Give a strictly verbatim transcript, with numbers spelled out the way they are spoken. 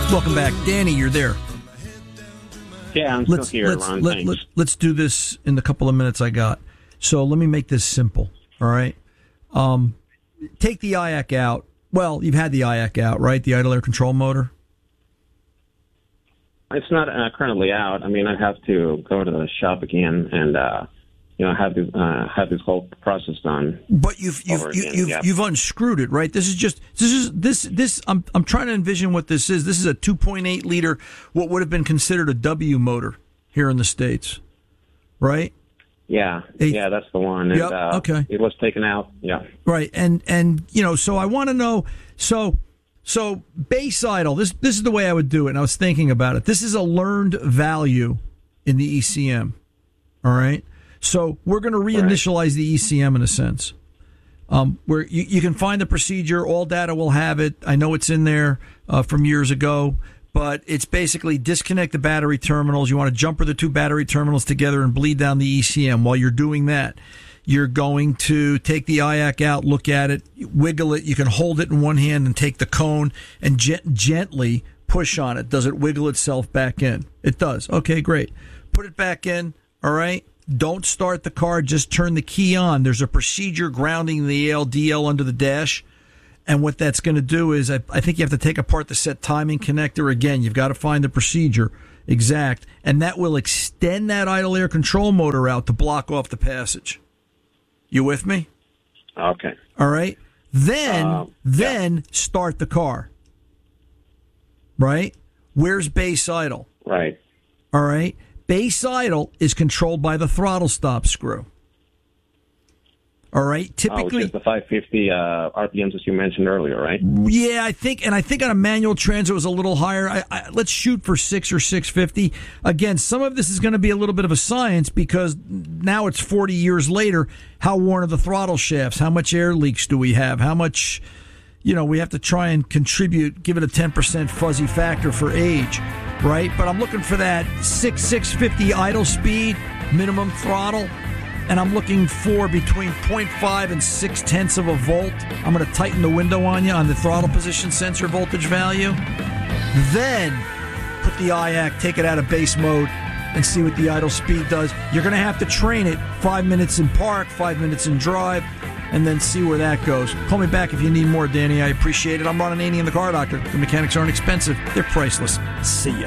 Welcome back. Danny, you're there. Yeah, I'm let's, still here, let's, Ron. let, Thanks. let, let's do this in the couple of minutes I got. So let me make this simple, all right? Um, take the I A C out. Well, you've had the I A C out, right? The idle air control motor? It's not uh, currently out. I mean, I have to go to the shop again and, uh, you know, have this, uh, have this whole process done. But you've you've you, again, you've, yeah. you've unscrewed it, right? This is just this is this this. I'm I'm trying to envision what this is. This is a two point eight liter, what would have been considered a W motor here in the States, right? Yeah, Eight. yeah, that's the one. And, Yep, uh, okay. It was taken out. Yeah. Right, and and you know, so I want to know. So so base idle. This this is the way I would do it. And I was thinking about it. This is a learned value in the E C M. All right. So we're going to reinitialize the E C M in a sense. Um, where you, you can find the procedure. All data will have it. I know it's in there uh, from years ago, but it's basically disconnect the battery terminals. You want to jumper the two battery terminals together and bleed down the E C M. While you're doing that, you're going to take the I A C out, look at it, wiggle it. You can hold it in one hand and take the cone and gent- gently push on it. Does it wiggle itself back in? It does. Okay, great. Put it back in. All right. Don't start the car. Just turn the key on. There's a procedure grounding the A L D L under the dash. And what that's going to do is I, I think you have to take apart the set timing connector. Again, you've got to find the procedure exact. And that will extend that idle air control motor out to block off the passage. You with me? Okay. All right. Then, Uh, then yeah. start the car. Right? Where's base idle? Right. All right. Base idle is controlled by the throttle stop screw. All right. Typically, oh, which is the five fifty uh, R P Ms as you mentioned earlier, right? Yeah, I think, and I think on a manual trans it was a little higher. I, I, let's shoot for six or six fifty. Again, some of this is going to be a little bit of a science because now it's forty years later. How worn are the throttle shafts? How much air leaks do we have? How much, you know, we have to try and contribute, give it a ten percent fuzzy factor for age, right? But I'm looking for that six six fifty idle speed, minimum throttle. And I'm looking for between zero point five and six tenths of a volt. I'm going to tighten the window on you on the throttle position sensor voltage value. Then put the I A C, take it out of base mode, and see what the idle speed does. You're going to have to train it five minutes in park, five minutes in drive, and then see where that goes. Call me back if you need more, Danny. I appreciate it. I'm Ron Ananian, the Car Doctor. The mechanics aren't expensive. They're priceless. See ya.